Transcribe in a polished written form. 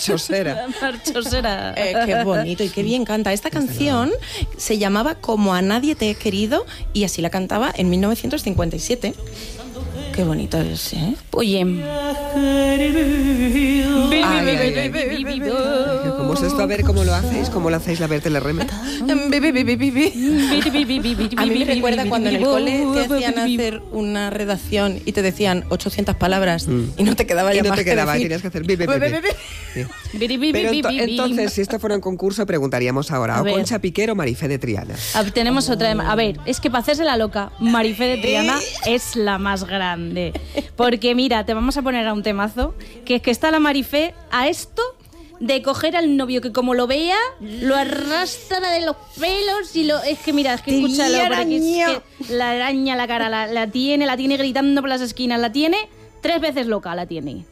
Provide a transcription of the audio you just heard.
marchosera. Marchosera. Qué bonito y qué bien canta. Esta canción se llamaba Como a nadie te he querido y así la cantaba en 1957. Qué bonito es, ¿eh? Oye. ¿Cómo es esto? A ver, ¿cómo lo hacéis? ¿Cómo lo hacéis la Bertel-Reme? A mí me recuerda cuando en el cole te hacían hacer una redacción y te decían 800 palabras y no te quedaba ya Y no más te que quedaba, decir. tenías que hacer... Sí. Pero entonces, si esto fuera un concurso, preguntaríamos ahora, A ¿o ver. Concha Piquer o Marifé de Triana? Tenemos otra. A ver, es que para hacerse la loca, Marifé de Triana es la más grande. Porque mira, te vamos a poner a un temazo, que es que está la Marifé a esto de coger al novio que como lo vea, lo arrastra de los pelos y lo... Es que mira, es que escúchalo, porque es que la araña la cara, la tiene gritando por las esquinas, la tiene 3 veces loca, la tiene.